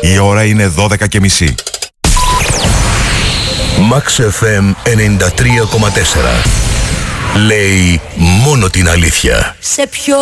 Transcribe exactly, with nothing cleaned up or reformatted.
Η ώρα είναι δώδεκα και μισή. Max εφ εμ ενενήντα τρία κόμμα τέσσερα. Λέει μόνο την αλήθεια. Σε ποιο